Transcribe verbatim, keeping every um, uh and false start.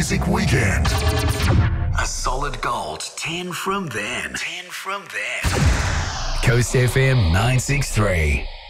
Music Weekend. A solid gold ten from then. ten from then. Coast F M nine six three.